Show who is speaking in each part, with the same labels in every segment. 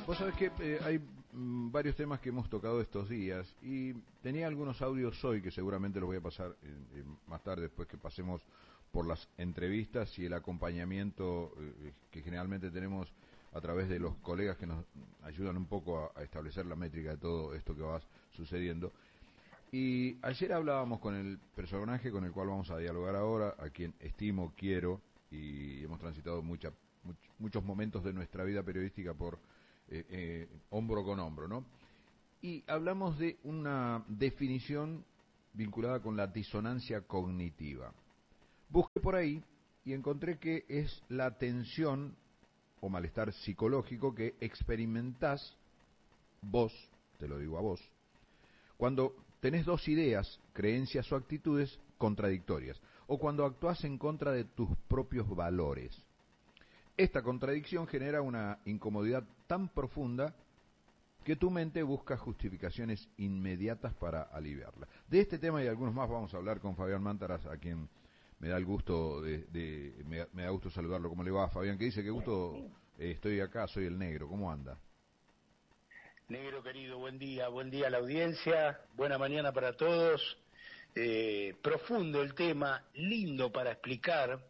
Speaker 1: Vos sabés que hay varios temas que hemos tocado estos días y tenía algunos audios hoy que seguramente los voy a pasar más tarde, después que pasemos por las entrevistas y el acompañamiento que generalmente tenemos a través de los colegas que nos ayudan un poco a establecer la métrica de todo esto que va sucediendo. Y ayer hablábamos con el personaje con el cual vamos a dialogar ahora, a quien estimo, quiero, y hemos transitado muchos momentos de nuestra vida periodística por hombro con hombro, ¿no? Y hablamos de una definición vinculada con la disonancia cognitiva. Busqué por ahí y encontré que es la tensión o malestar psicológico que experimentás vos, te lo digo a vos, cuando tenés dos ideas, creencias o actitudes contradictorias, o cuando actuás en contra de tus propios valores. Esta contradicción genera una incomodidad tan profunda que tu mente busca justificaciones inmediatas para aliviarla. De este tema y algunos más vamos a hablar con Fabián Mántaras, a quien me da el gusto me da gusto saludarlo. ¿Cómo le va, Fabián? ¿Qué dice? Qué gusto, estoy acá, soy el negro. ¿Cómo anda?
Speaker 2: Negro querido, buen día a la audiencia, buena mañana para todos. Profundo el tema, lindo para explicar.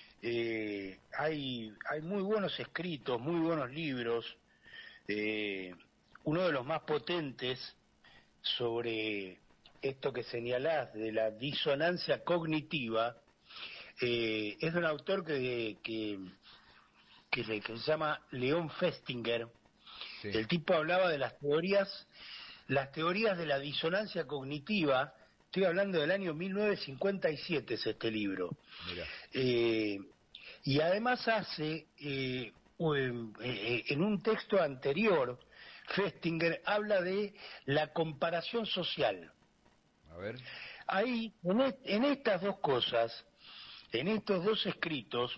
Speaker 2: Hay muy buenos escritos, muy buenos libros. Uno de los más potentes sobre esto que señalás de la disonancia cognitiva es de un autor que se llama Leon Festinger. Sí. El tipo hablaba de las teorías de la disonancia cognitiva. Estoy hablando del año 1957, es este libro. Y además hace, en un texto anterior, Festinger habla de la comparación social.
Speaker 1: A ver.
Speaker 2: Ahí, en estas dos cosas, en estos dos escritos,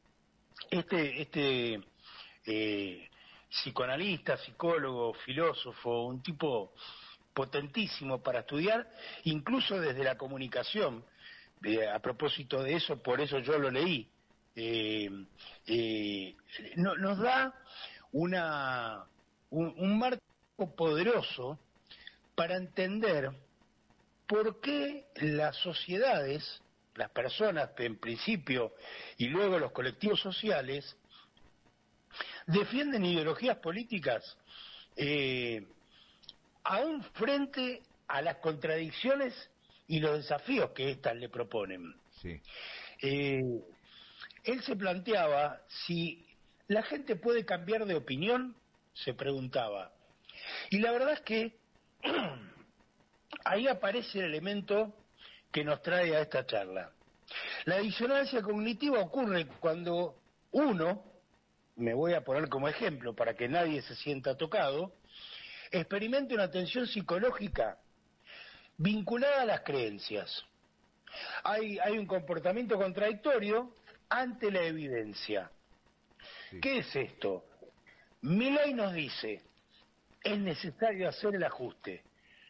Speaker 2: psicoanalista, psicólogo, filósofo, un tipo potentísimo para estudiar, incluso desde la comunicación. A propósito de eso, por eso yo lo leí. Nos da un marco poderoso para entender por qué las sociedades, las personas en principio y luego los colectivos sociales, defienden ideologías políticas aún frente a las contradicciones y los desafíos que éstas le proponen.
Speaker 1: Sí.
Speaker 2: Él se planteaba si la gente puede cambiar de opinión, se preguntaba. Y la verdad es que ahí aparece el elemento que nos trae a esta charla. La disonancia cognitiva ocurre cuando uno, me voy a poner como ejemplo para que nadie se sienta tocado, experimenta una tensión psicológica vinculada a las creencias. Hay un comportamiento contradictorio ante la evidencia. Sí. ¿Qué es esto? Milei nos dice, es necesario hacer el ajuste.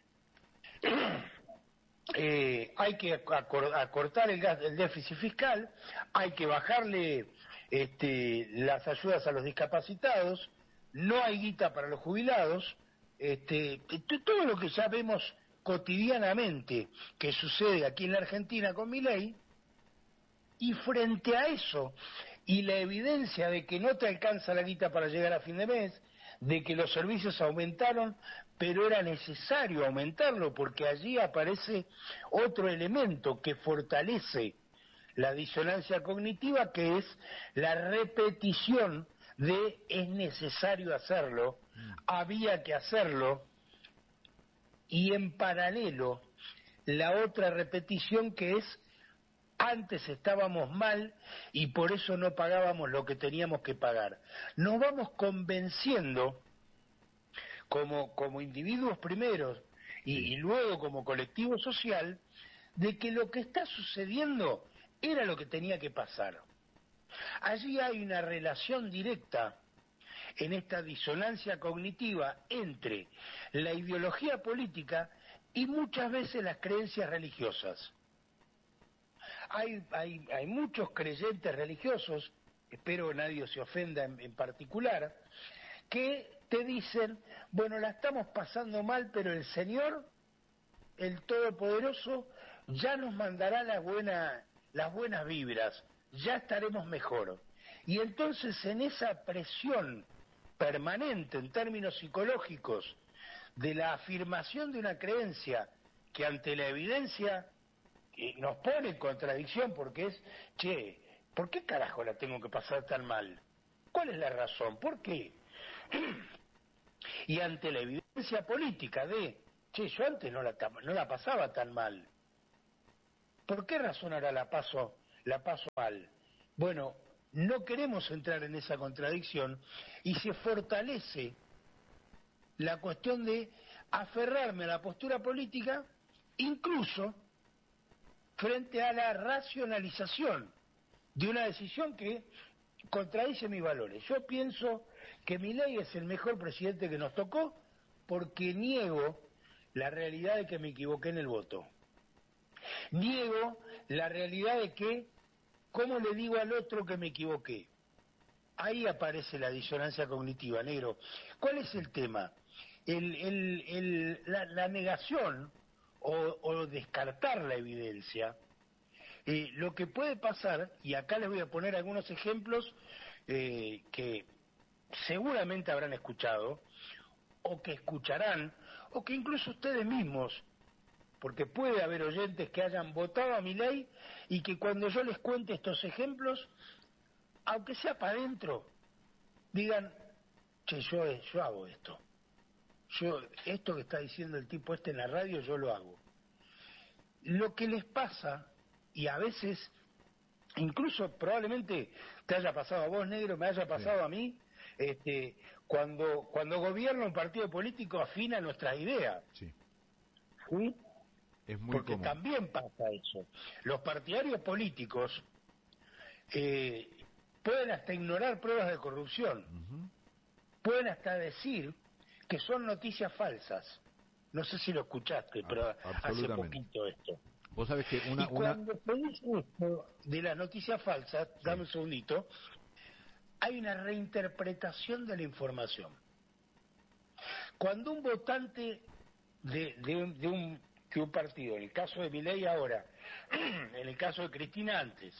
Speaker 2: Hay que acortar el déficit fiscal, hay que bajarle las ayudas a los discapacitados, no hay guita para los jubilados, todo lo que ya vemos cotidianamente que sucede aquí en la Argentina con Milei. Y frente a eso, y la evidencia de que no te alcanza la guita para llegar a fin de mes, de que los servicios aumentaron, pero era necesario aumentarlo, porque allí aparece otro elemento que fortalece la disonancia cognitiva, que es la repetición de es necesario hacerlo, había que hacerlo, y en paralelo la otra repetición que es antes estábamos mal y por eso no pagábamos lo que teníamos que pagar. Nos vamos convenciendo como individuos primeros y luego como colectivo social de que lo que está sucediendo era lo que tenía que pasar. Allí hay una relación directa en esta disonancia cognitiva entre la ideología política y muchas veces las creencias religiosas. Hay muchos creyentes religiosos, espero nadie se ofenda en particular, que te dicen, bueno, la estamos pasando mal, pero el Señor, el Todopoderoso, ya nos mandará las buenas vibras, ya estaremos mejor. Y entonces en esa presión permanente en términos psicológicos de la afirmación de una creencia que ante la evidencia nos pone en contradicción, porque es, che, ¿por qué carajo la tengo que pasar tan mal? ¿Cuál es la razón? ¿Por qué? Y ante la evidencia política de, che, yo antes no la pasaba tan mal. ¿Por qué razón ahora la paso mal? Bueno, no queremos entrar en esa contradicción y se fortalece la cuestión de aferrarme a la postura política, incluso frente a la racionalización de una decisión que contradice mis valores. Yo pienso que Milei es el mejor presidente que nos tocó porque niego la realidad de que me equivoqué en el voto. Niego la realidad de que, ¿cómo le digo al otro que me equivoqué? Ahí aparece la disonancia cognitiva, negro. ¿Cuál es el tema? La negación o descartar la evidencia. Lo que puede pasar, y acá les voy a poner algunos ejemplos que seguramente habrán escuchado, o que escucharán, o que incluso ustedes mismos, porque puede haber oyentes que hayan votado a Milei y que cuando yo les cuente estos ejemplos, aunque sea para adentro, digan, che, yo hago esto. Esto que está diciendo el tipo este en la radio, yo lo hago. Lo que les pasa, y a veces, incluso probablemente te haya pasado a vos, negro, me haya pasado a mí, cuando gobierna un partido político afín a nuestras ideas.
Speaker 1: Sí.
Speaker 2: ¿Sí?
Speaker 1: Es muy
Speaker 2: Porque
Speaker 1: común.
Speaker 2: también pasa eso. Los partidarios políticos pueden hasta ignorar pruebas de corrupción, pueden hasta decir que son noticias falsas. No sé si lo escuchaste, pero hace poquito esto.
Speaker 1: Vos sabés que
Speaker 2: cuando se dice esto de las noticias falsas, dame un segundito, hay una reinterpretación de la información. Cuando un votante de un partido, en el caso de Milei ahora, en el caso de Cristina antes,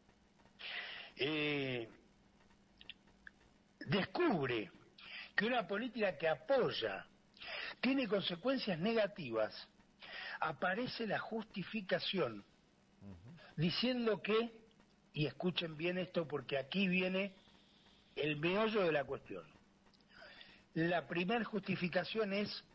Speaker 2: descubre que una política que apoya tiene consecuencias negativas, aparece la justificación diciendo que, y escuchen bien esto porque aquí viene el meollo de la cuestión, la primera justificación es: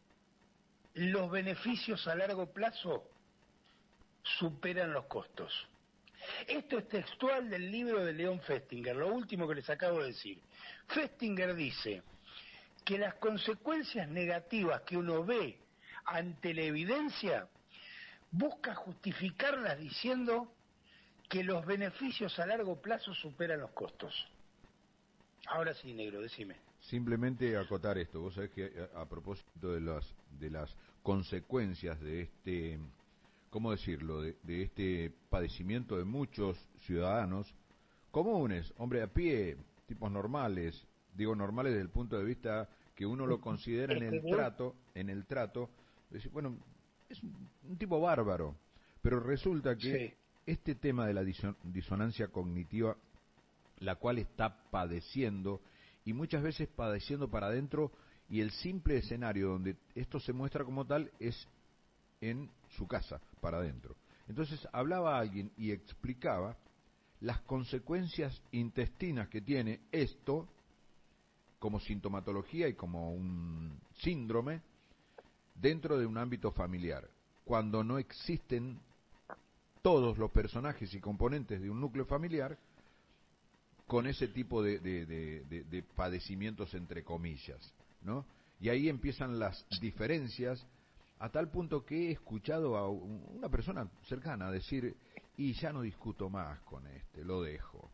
Speaker 2: los beneficios a largo plazo superan los costos. Esto es textual del libro de Leon Festinger, lo último que les acabo de decir. Festinger dice que las consecuencias negativas que uno ve ante la evidencia busca justificarlas diciendo que los beneficios a largo plazo superan los costos. Ahora sí, negro, decime.
Speaker 1: Simplemente acotar esto. Vos sabés que a propósito de las consecuencias de este, ¿cómo decirlo?, de este padecimiento de muchos ciudadanos comunes, hombre a pie, tipos normales, digo normales desde el punto de vista que uno lo considera en el trato, decir, bueno, es un tipo bárbaro, pero resulta que este tema de la disonancia cognitiva, la cual está padeciendo, y muchas veces padeciendo para adentro, y el simple escenario donde esto se muestra como tal es en su casa, para adentro. Entonces hablaba alguien y explicaba las consecuencias intestinas que tiene esto como sintomatología y como un síndrome dentro de un ámbito familiar, cuando no existen todos los personajes y componentes de un núcleo familiar con ese tipo de padecimientos entre comillas, ¿no? Y ahí empiezan las diferencias, a tal punto que he escuchado a una persona cercana decir, y ya no discuto más con este, lo dejo,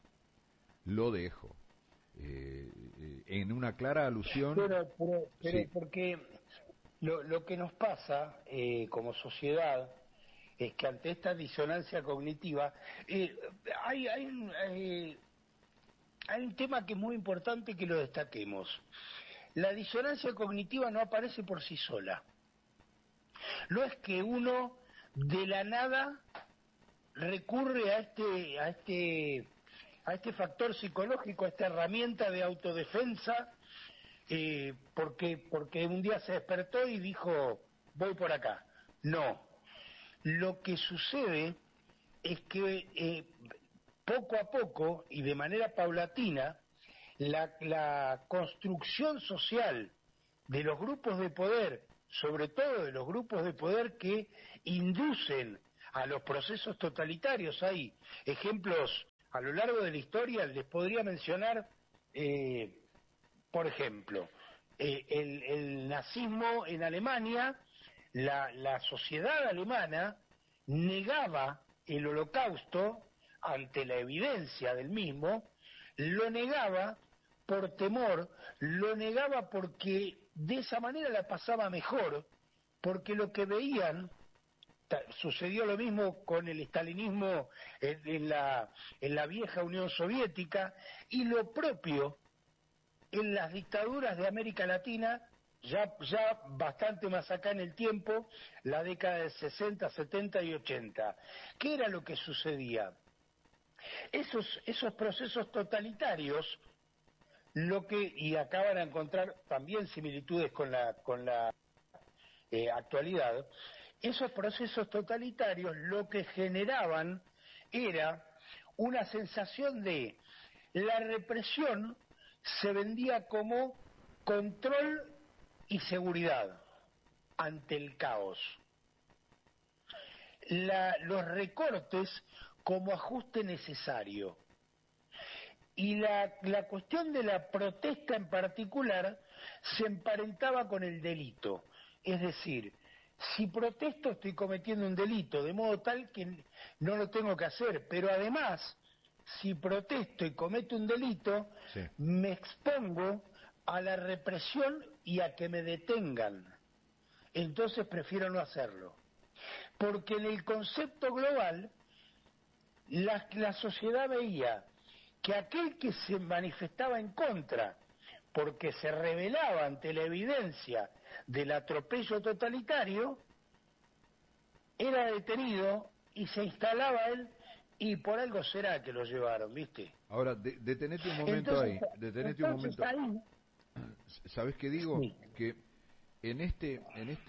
Speaker 1: en una clara alusión.
Speaker 2: Pero
Speaker 1: sí.
Speaker 2: Porque lo que nos pasa como sociedad es que ante esta disonancia cognitiva hay un tema que es muy importante que lo destaquemos. la disonancia cognitiva no aparece por sí sola. No es que uno de la nada recurre a este factor psicológico, a esta herramienta de autodefensa, porque un día se despertó y dijo, voy por acá. No. Lo que sucede es que poco a poco y de manera paulatina, la construcción social de los grupos de poder, sobre todo de los grupos de poder que inducen a los procesos totalitarios, hay ejemplos a lo largo de la historia, les podría mencionar, por ejemplo, el nazismo en Alemania, la sociedad alemana negaba el holocausto ante la evidencia del mismo, lo negaba por temor, lo negaba porque de esa manera la pasaba mejor, porque lo que veían, sucedió lo mismo con el estalinismo en la vieja Unión Soviética, y lo propio en las dictaduras de América Latina, ya bastante más acá en el tiempo, la década de 60, 70 y 80. ¿Qué era lo que sucedía? Esos procesos totalitarios, y acá van a encontrar también similitudes con la actualidad, esos procesos totalitarios lo que generaban era una sensación de la represión se vendía como control y seguridad ante el caos. Los recortes como ajuste necesario. Y la cuestión de la protesta en particular se emparentaba con el delito. Es decir, si protesto estoy cometiendo un delito, de modo tal que no lo tengo que hacer, pero además, si protesto y cometo un delito, sí, me expongo a la represión y a que me detengan. Entonces prefiero no hacerlo. Porque en el concepto global, la sociedad veía que aquel que se manifestaba en contra, porque se rebelaba ante la evidencia del atropello totalitario, era detenido y se instalaba él, y por algo será que lo llevaron, ¿viste?
Speaker 1: Ahora, detenete un momento. Entonces, ahí, detenete un momento. Ahí, ¿sabés qué digo? Sí. Que en este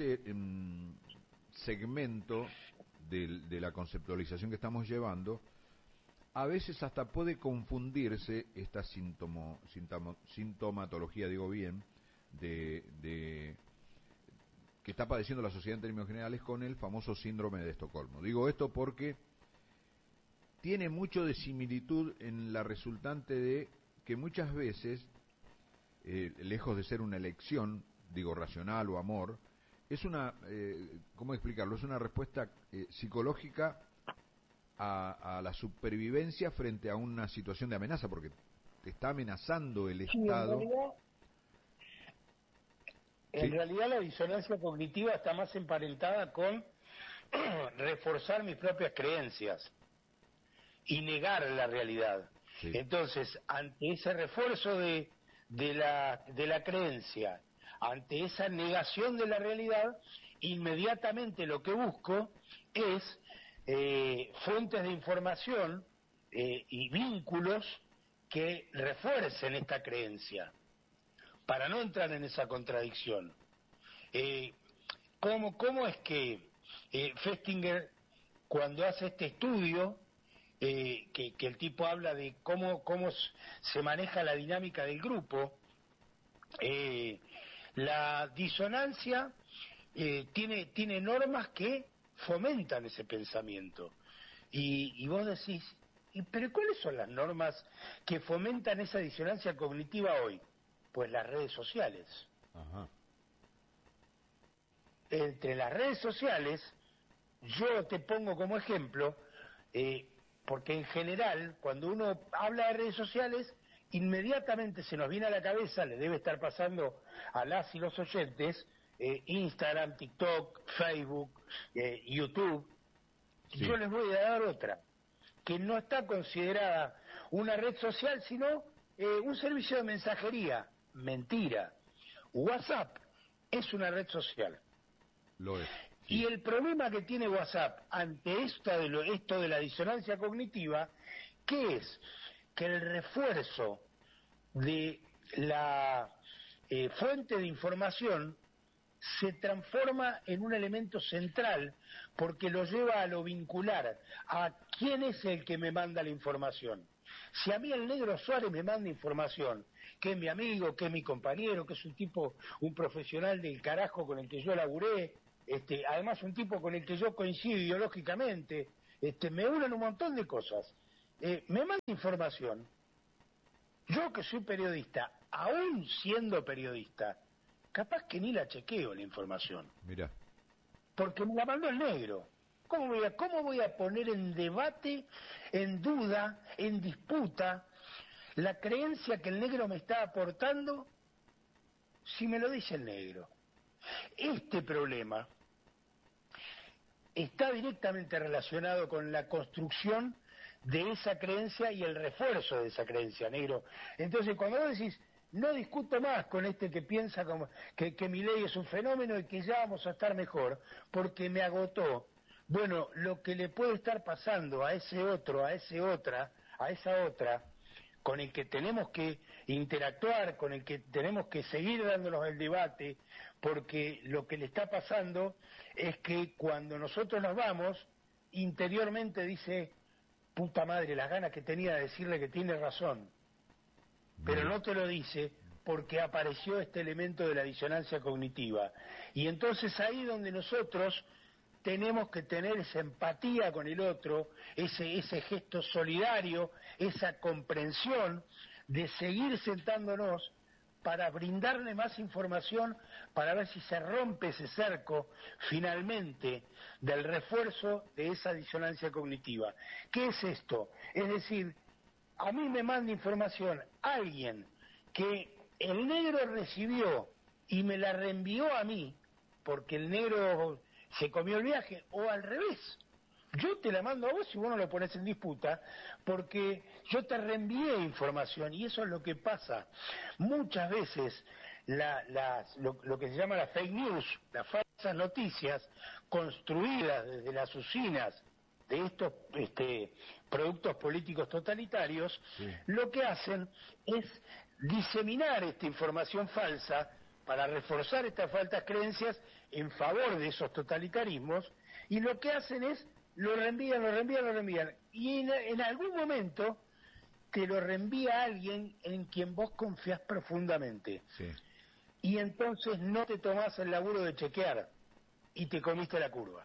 Speaker 1: segmento de la conceptualización que estamos llevando, a veces hasta puede confundirse esta sintomatología, digo bien, de que está padeciendo la sociedad en términos generales con el famoso síndrome de Estocolmo. Digo esto porque tiene mucho de similitud en la resultante de que muchas veces, lejos de ser una elección, digo racional o amor, es una, ¿cómo explicarlo? Es una respuesta psicológica a la supervivencia frente a una situación de amenaza, porque te está amenazando el Estado.
Speaker 2: En realidad la disonancia cognitiva está más emparentada con reforzar mis propias creencias y negar la realidad. Sí. Entonces, ante ese refuerzo de la creencia, ante esa negación de la realidad, inmediatamente lo que busco es fuentes de información y vínculos que refuercen esta creencia, para no entrar en esa contradicción. ¿Cómo es que Festinger, cuando hace este estudio, que el tipo habla de cómo se maneja la dinámica del grupo, la disonancia tiene normas que fomentan ese pensamiento? Y vos decís, ¿pero cuáles son las normas que fomentan esa disonancia cognitiva hoy? Pues las redes sociales. Ajá. Entre las redes sociales, yo te pongo como ejemplo, porque en general, cuando uno habla de redes sociales, inmediatamente se nos viene a la cabeza, le debe estar pasando a las y los oyentes, Instagram, TikTok, Facebook, YouTube. Sí. Yo les voy a dar otra, que no está considerada una red social, sino un servicio de mensajería. Mentira. WhatsApp es una red social.
Speaker 1: Lo es.
Speaker 2: Y el problema que tiene WhatsApp ante esto de la disonancia cognitiva, ¿qué es? Que el refuerzo de la fuente de información se transforma en un elemento central porque lo lleva a lo vincular, a quién es el que me manda la información. Si a mí el Negro Suárez me manda información, que es mi amigo, que es mi compañero, que es un profesional del carajo con el que yo laburé, además un tipo con el que yo coincido ideológicamente, me unen un montón de cosas, me manda información, yo que soy periodista, aún siendo periodista, capaz que ni la chequeo la información.
Speaker 1: Mira.
Speaker 2: Porque me la mandó el Negro. ¿Cómo voy a poner en debate, en duda, en disputa, la creencia que el Negro me está aportando si me lo dice el Negro? Este problema está directamente relacionado con la construcción de esa creencia y el refuerzo de esa creencia, Negro. Entonces, cuando vos decís, no discuto más con este que piensa como que Milei es un fenómeno y que ya vamos a estar mejor, porque me agotó. Bueno, lo que le puede estar pasando a ese otro, a esa otra, con el que tenemos que interactuar, con el que tenemos que seguir dándonos el debate, porque lo que le está pasando es que cuando nosotros nos vamos, interiormente dice, puta madre, las ganas que tenía de decirle que tiene razón, pero no te lo dice porque apareció este elemento de la disonancia cognitiva. Y entonces ahí donde nosotros tenemos que tener esa empatía con el otro, ese gesto solidario, esa comprensión de seguir sentándonos para brindarle más información, para ver si se rompe ese cerco finalmente del refuerzo de esa disonancia cognitiva. ¿Qué es esto? Es decir, a mí me manda información alguien que el Negro recibió y me la reenvió a mí, porque el Negro se comió el viaje, o al revés. Yo te la mando a vos y vos no lo pones en disputa, porque yo te reenvié información, y eso es lo que pasa. Muchas veces lo que se llama la fake news, las falsas noticias, construidas desde las usinas de estos productos políticos totalitarios, sí, lo que hacen es diseminar esta información falsa para reforzar estas falsas creencias en favor de esos totalitarismos, y lo que hacen es lo reenvían, y en algún momento te lo reenvía alguien en quien vos confías profundamente. Sí. Y entonces no te tomás el laburo de chequear y te comiste la curva.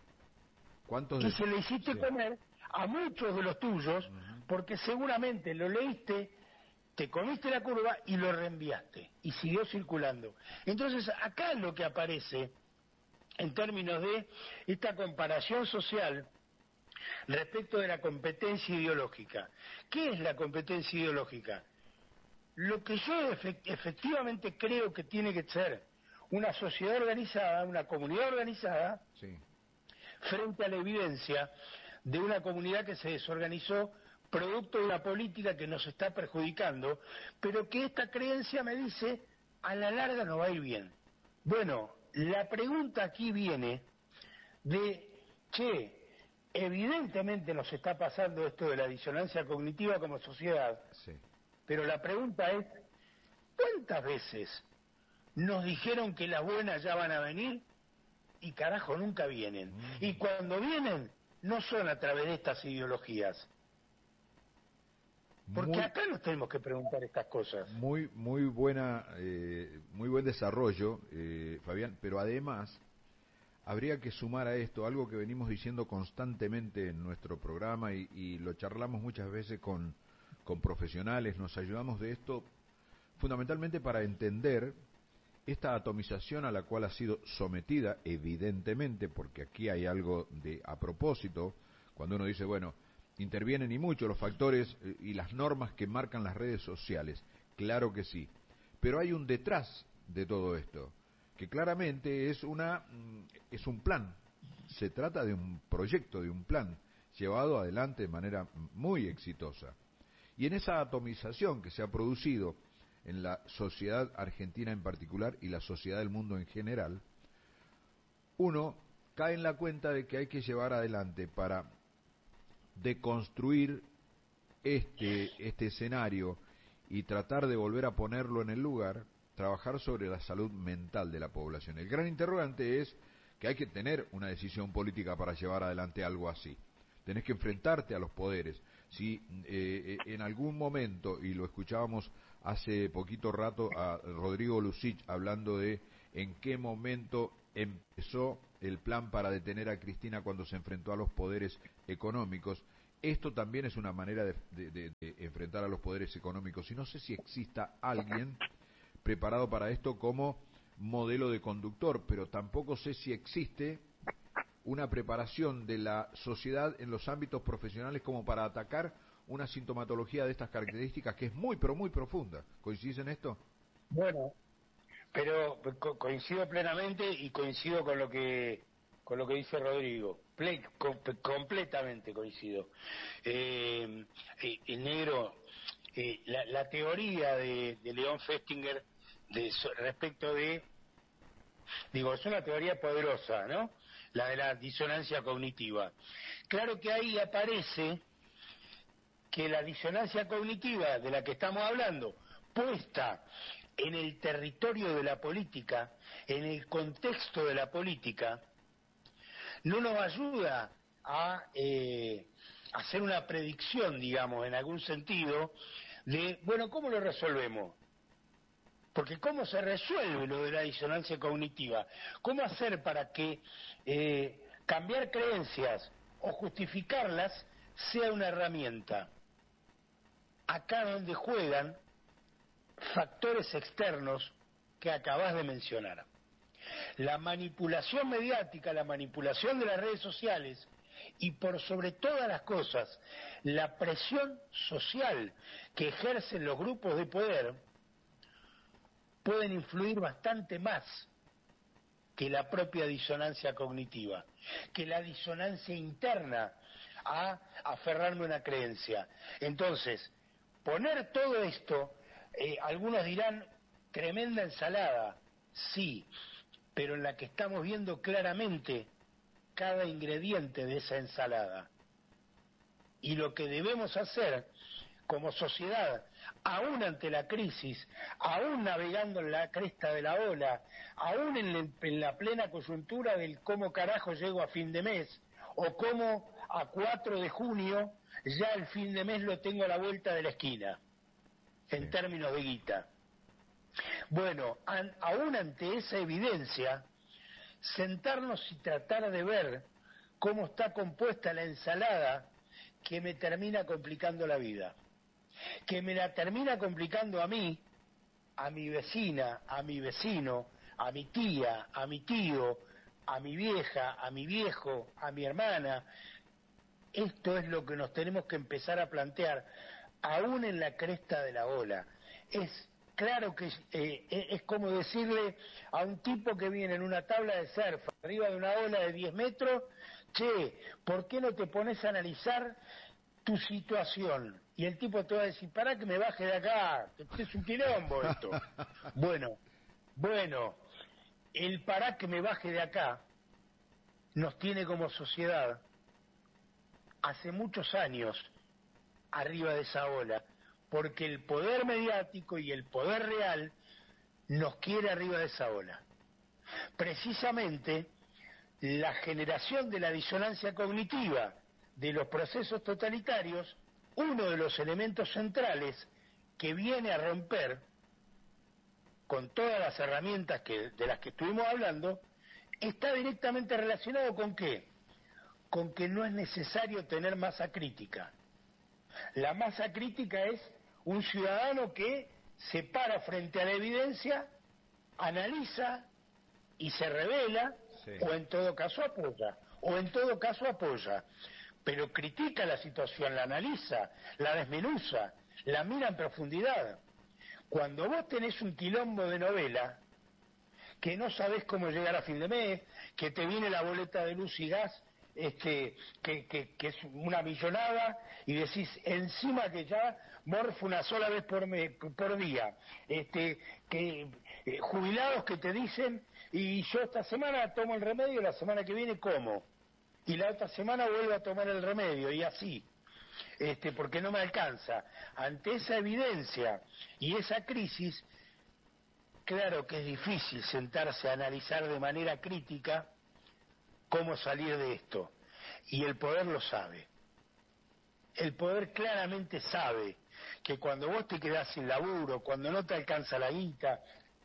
Speaker 2: Y se le hiciste comer a muchos de los tuyos, porque seguramente lo leíste, te comiste la curva y lo reenviaste, y siguió circulando. Entonces acá es lo que aparece en términos de esta comparación social respecto de la competencia ideológica. ¿Qué es la competencia ideológica? Lo que yo efectivamente creo que tiene que ser una sociedad organizada, una comunidad organizada, sí, frente a la evidencia de una comunidad que se desorganizó producto de una política que nos está perjudicando, pero que esta creencia me dice, a la larga no va a ir bien. Bueno, la pregunta aquí viene de, evidentemente nos está pasando esto de la disonancia cognitiva como sociedad, sí, pero la pregunta es, ¿cuántas veces nos dijeron que las buenas ya van a venir y carajo nunca vienen? Y cuando vienen, no son a través de estas ideologías. Porque acá nos tenemos que preguntar estas cosas.
Speaker 1: Muy buen desarrollo, Fabián, pero además habría que sumar a esto algo que venimos diciendo constantemente en nuestro programa y lo charlamos muchas veces con profesionales, nos ayudamos de esto fundamentalmente para entender esta atomización a la cual ha sido sometida, evidentemente, porque aquí hay algo de a propósito, cuando uno dice, bueno, intervienen y mucho los factores y las normas que marcan las redes sociales, claro que sí, pero hay un detrás de todo esto, que claramente es un plan, se trata de un proyecto, de un plan, llevado adelante de manera muy exitosa. Y en esa atomización que se ha producido, en la sociedad argentina en particular y la sociedad del mundo en general, uno cae en la cuenta de que hay que llevar adelante para deconstruir este escenario y tratar de volver a ponerlo en el lugar, trabajar sobre la salud mental de la población. El gran interrogante es que hay que tener una decisión política para llevar adelante algo así. Tenés que enfrentarte a los poderes. Si en algún momento, y lo escuchábamos hace poquito rato a Rodrigo Lucich hablando de en qué momento empezó el plan para detener a Cristina cuando se enfrentó a los poderes económicos, esto también es una manera de enfrentar a los poderes económicos. Y no sé si exista alguien preparado para esto como modelo de conductor, pero tampoco sé si existe una preparación de la sociedad en los ámbitos profesionales como para atacar una sintomatología de estas características que es muy, pero muy profunda. ¿Coincides en esto?
Speaker 2: Bueno, pero coincido plenamente y coincido con lo que dice Rodrigo. Completamente coincido. Negro, la teoría de León Festinger respecto de, digo, es una teoría poderosa, ¿no? La de la disonancia cognitiva. Claro que ahí aparece que la disonancia cognitiva de la que estamos hablando, puesta en el territorio de la política, en el contexto de la política, no nos ayuda a hacer una predicción, digamos, en algún sentido, de, bueno, ¿cómo lo resolvemos? Porque ¿cómo se resuelve lo de la disonancia cognitiva? ¿Cómo hacer para que cambiar creencias o justificarlas sea una herramienta? Acá donde juegan factores externos que acabas de mencionar. La manipulación mediática, la manipulación de las redes sociales y por sobre todas las cosas, la presión social que ejercen los grupos de poder pueden influir bastante más que la propia disonancia cognitiva, que la disonancia interna a aferrarme a una creencia. Entonces, poner todo esto, algunos dirán, tremenda ensalada, sí, pero en la que estamos viendo claramente cada ingrediente de esa ensalada. Y lo que debemos hacer como sociedad, aún ante la crisis, aún navegando en la cresta de la ola, aún en la plena coyuntura del cómo carajo llego a fin de mes, o cómo a 4 de junio ya el fin de mes lo tengo a la vuelta de la esquina, en términos de guita. Bueno, aún ante esa evidencia, sentarnos y tratar de ver cómo está compuesta la ensalada que me termina complicando la vida, que me la termina complicando a mí, a mi vecina, a mi vecino, a mi tía, a mi tío, a mi vieja, a mi viejo, a mi hermana. Esto es lo que nos tenemos que empezar a plantear, aún en la cresta de la ola. Es claro que es como decirle a un tipo que viene en una tabla de surf arriba de una ola de 10 metros, che, ¿por qué no te pones a analizar tu situación? Y el tipo te va a decir, pará que me baje de acá, que es un quilombo esto. Bueno, el pará que me baje de acá nos tiene como sociedad hace muchos años arriba de esa ola, porque el poder mediático y el poder real nos quiere arriba de esa ola. Precisamente la generación de la disonancia cognitiva de los procesos totalitarios, uno de los elementos centrales que viene a romper con todas las herramientas de las que estuvimos hablando, está directamente relacionado ¿con qué? Con que no es necesario tener masa crítica. La masa crítica es un ciudadano que se para frente a la evidencia, analiza y se revela, sí, o en todo caso apoya, pero critica la situación, la analiza, la desmenuza, la mira en profundidad. Cuando vos tenés un quilombo de novela, que no sabés cómo llegar a fin de mes, que te viene la boleta de luz y gas que es una millonada, y decís encima que ya morfa una sola vez por día, jubilados que te dicen, y yo esta semana tomo el remedio, la semana que viene como, y la otra semana vuelvo a tomar el remedio, y así, porque no me alcanza. Ante esa evidencia y esa crisis, claro que es difícil sentarse a analizar de manera crítica cómo salir de esto, y el poder lo sabe. El poder claramente sabe que cuando vos te quedás sin laburo, cuando no te alcanza la guita,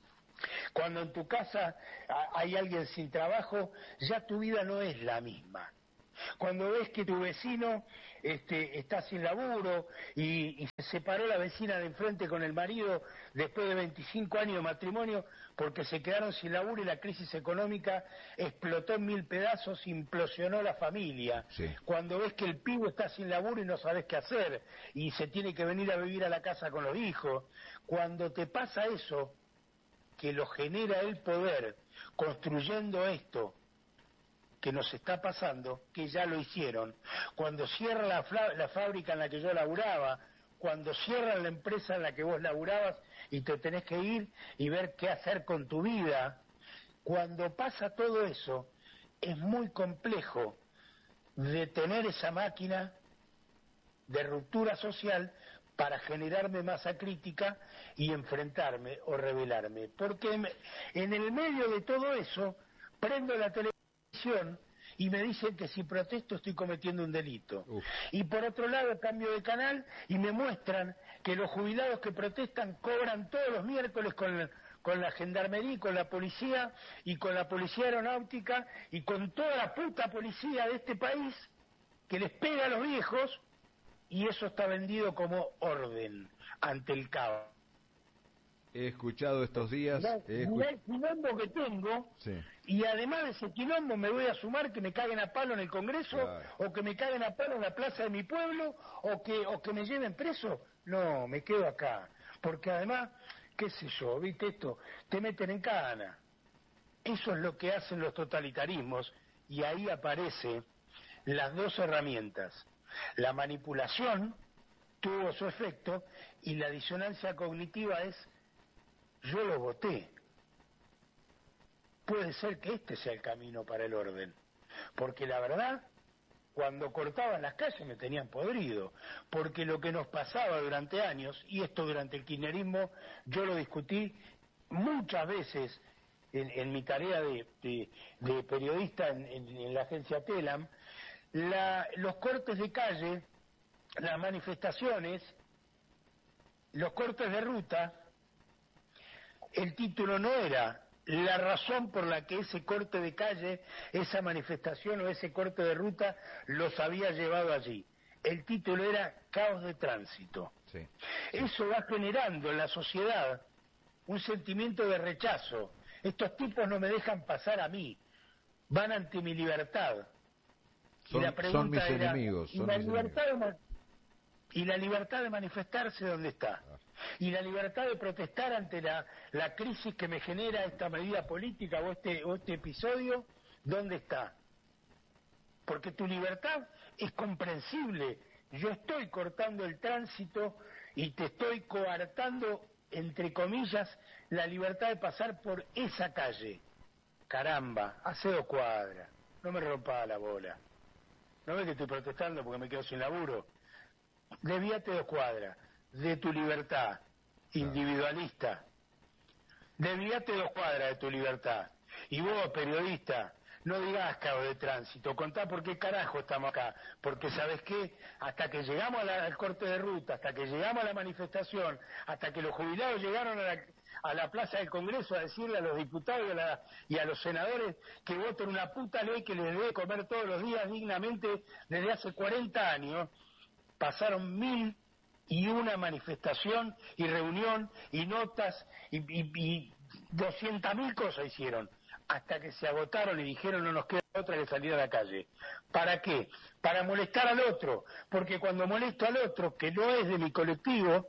Speaker 2: cuando en tu casa hay alguien sin trabajo, ya tu vida no es la misma. Cuando ves que tu vecino está sin laburo y se separó la vecina de enfrente con el marido después de 25 años de matrimonio porque se quedaron sin laburo y la crisis económica explotó en 1000 pedazos, implosionó la familia.
Speaker 1: Sí.
Speaker 2: Cuando ves que el pibe está sin laburo y no sabes qué hacer y se tiene que venir a vivir a la casa con los hijos, cuando te pasa eso, que lo genera el poder construyendo esto que nos está pasando, que ya lo hicieron, cuando cierra la fábrica en la que yo laburaba, cuando cierran la empresa en la que vos laburabas y te tenés que ir y ver qué hacer con tu vida, cuando pasa todo eso, es muy complejo detener esa máquina de ruptura social para generarme masa crítica y enfrentarme o rebelarme. Porque en el medio de todo eso, prendo la televisión y me dicen que si protesto estoy cometiendo un delito. Y por otro lado cambio de canal y me muestran que los jubilados que protestan cobran todos los miércoles con la gendarmería y con la policía y con la policía aeronáutica y con toda la puta policía de este país que les pega a los viejos, y eso está vendido como orden ante el caos.
Speaker 1: He escuchado estos días...
Speaker 2: Mirá el quilombo que tengo,
Speaker 1: sí.
Speaker 2: Y además de ese quilombo me voy a sumar que me caguen a palo en el Congreso, claro, o que me caguen a palo en la plaza de mi pueblo, o que me lleven preso. No, me quedo acá. Porque además, qué sé yo, viste esto, te meten en cana. Eso es lo que hacen los totalitarismos, y ahí aparecen las dos herramientas. La manipulación tuvo su efecto, y la disonancia cognitiva es: yo lo voté. Puede ser que este sea el camino para el orden, porque la verdad, cuando cortaban las calles me tenían podrido, porque lo que nos pasaba durante años, y esto durante el kirchnerismo, yo lo discutí muchas veces en mi tarea de periodista en la agencia Telam, los cortes de calle, las manifestaciones, los cortes de ruta, el título no era la razón por la que ese corte de calle, esa manifestación o ese corte de ruta los había llevado allí. El título era caos de tránsito.
Speaker 1: Sí.
Speaker 2: Eso va generando en la sociedad un sentimiento de rechazo. Estos tipos no me dejan pasar a mí, van ante mi libertad.
Speaker 1: Son mis enemigos.
Speaker 2: ¿Y la libertad de manifestarse dónde está? Y la libertad de protestar ante la crisis que me genera esta medida política o este episodio, ¿dónde está? Porque tu libertad es comprensible. Yo estoy cortando el tránsito y te estoy coartando, entre comillas, la libertad de pasar por esa calle. Caramba, hace 2 cuadras, no me rompa la bola. ¿No ves que estoy protestando porque me quedo sin laburo? Desvíate 2 cuadras de tu libertad individualista. Desvíate 2 cuadras de tu libertad. Y vos, periodista, no digas caos de tránsito, contá por qué carajo estamos acá. Porque ¿sabes qué? Hasta que llegamos al corte de ruta, hasta que llegamos a la manifestación, hasta que los jubilados llegaron a la plaza del Congreso a decirle a los diputados y a los senadores que voten una puta ley que les debe comer todos los días dignamente desde hace 40 años, pasaron 1001 manifestación y reunión y notas y 200.000 cosas hicieron, hasta que se agotaron y dijeron no nos queda otra que salir a la calle. ¿Para qué? Para molestar al otro, porque cuando molesto al otro, que no es de mi colectivo,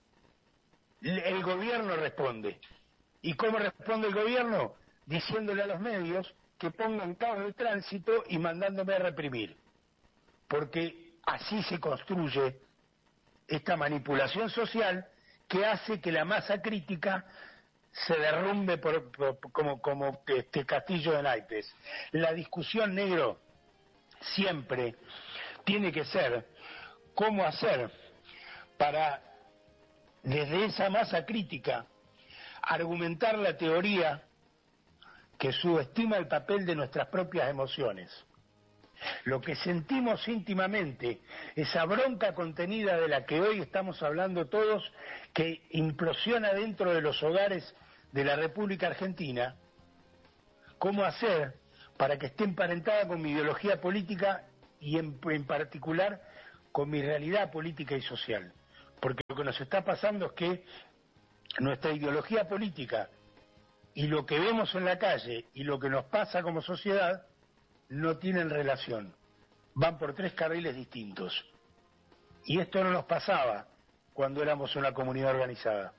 Speaker 2: el gobierno responde. ¿Y cómo responde el gobierno? Diciéndole a los medios que pongan caos de tránsito y mandándome a reprimir, porque así se construye esta manipulación social que hace que la masa crítica se derrumbe como castillo de naipes. La discusión, negro, siempre tiene que ser cómo hacer para, desde esa masa crítica, argumentar la teoría que subestima el papel de nuestras propias emociones. Lo que sentimos íntimamente, esa bronca contenida de la que hoy estamos hablando todos, que implosiona dentro de los hogares de la República Argentina, ¿cómo hacer para que esté emparentada con mi ideología política y en particular con mi realidad política y social? Porque lo que nos está pasando es que nuestra ideología política y lo que vemos en la calle y lo que nos pasa como sociedad no tienen relación, van por tres carriles distintos. Y esto no nos pasaba cuando éramos una comunidad organizada.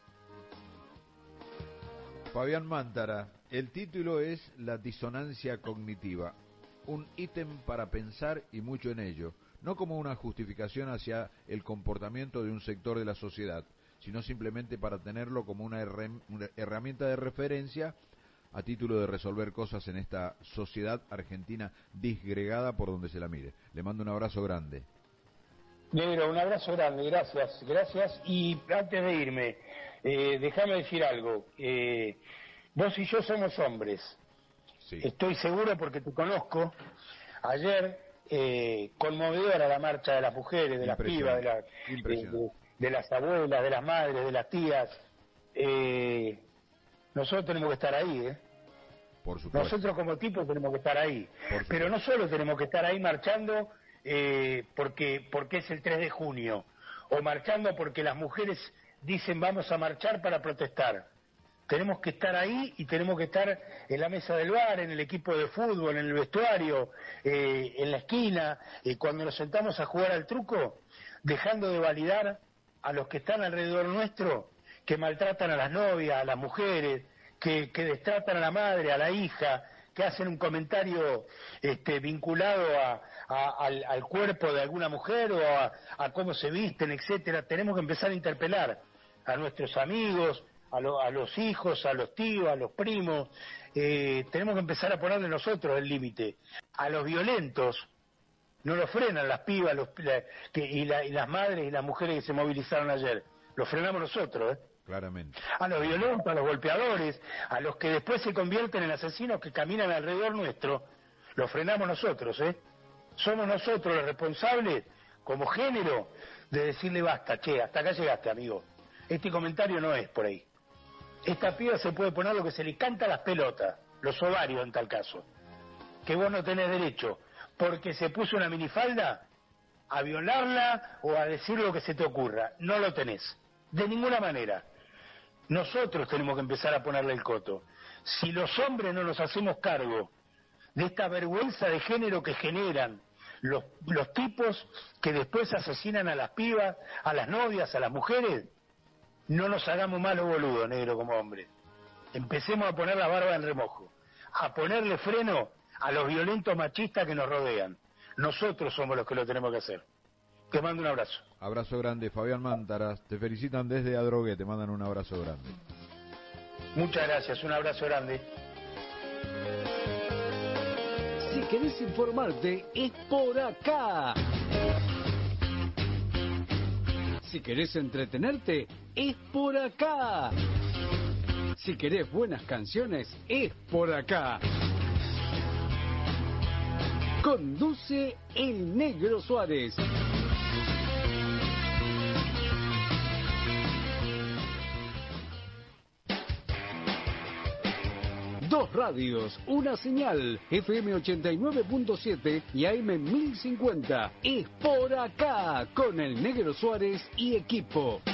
Speaker 1: Fabián Mántara, el título es La disonancia cognitiva, un ítem para pensar y mucho en ello, no como una justificación hacia el comportamiento de un sector de la sociedad, sino simplemente para tenerlo como una herramienta de referencia a título de resolver cosas en esta sociedad argentina disgregada por donde se la mire. Le mando un abrazo grande.
Speaker 2: Negro, un abrazo grande, gracias. Y antes de irme, déjame decir algo. Vos y yo somos hombres.
Speaker 1: Sí.
Speaker 2: Estoy seguro porque te conozco. Ayer, conmovedora la marcha de las mujeres, de las pibas, de las abuelas, de las madres, de las tías. Nosotros tenemos que estar ahí,
Speaker 1: Por supuesto.
Speaker 2: Nosotros como tipos tenemos que estar ahí. Pero no solo tenemos que estar ahí marchando porque es el 3 de junio, o marchando porque las mujeres dicen vamos a marchar para protestar. Tenemos que estar ahí y tenemos que estar en la mesa del bar, en el equipo de fútbol, en el vestuario, en la esquina, cuando nos sentamos a jugar al truco, dejando de validar a los que están alrededor nuestro, que maltratan a las novias, a las mujeres, que destratan a la madre, a la hija, que hacen un comentario vinculado al cuerpo de alguna mujer o a cómo se visten, etcétera. Tenemos que empezar a interpelar a nuestros amigos, a los hijos, a los tíos, a los primos. Tenemos que empezar a ponerle nosotros el límite. A los violentos no los frenan las pibas y las madres y las mujeres que se movilizaron ayer. Los frenamos nosotros,
Speaker 1: Claramente.
Speaker 2: A los violentos, a los golpeadores, a los que después se convierten en asesinos que caminan alrededor nuestro, los frenamos nosotros, Somos nosotros los responsables, como género, de decirle basta, hasta acá llegaste, amigo. Este comentario no es por ahí. Esta piba se puede poner lo que se le canta a las pelotas, los ovarios en tal caso. Que vos no tenés derecho, porque se puso una minifalda, a violarla o a decir lo que se te ocurra. No lo tenés, de ninguna manera. Nosotros tenemos que empezar a ponerle el coto. Si los hombres no nos hacemos cargo de esta vergüenza de género que generan los tipos que después asesinan a las pibas, a las novias, a las mujeres, no nos hagamos malos boludos, negro, como hombres. Empecemos a poner la barba en remojo, a ponerle freno a los violentos machistas que nos rodean. Nosotros somos los que lo tenemos que hacer. Te mando un abrazo.
Speaker 1: Abrazo grande, Fabián Mántara. Te felicitan desde Adrogué, te mandan un abrazo grande.
Speaker 2: Muchas gracias, un abrazo grande.
Speaker 3: Si querés informarte, es por acá. Si querés entretenerte, es por acá. Si querés buenas canciones, es por acá. Conduce el Negro Suárez. Dos radios, una señal, FM 89.7 y AM 1050. Es por acá, con el Negro Suárez y equipo.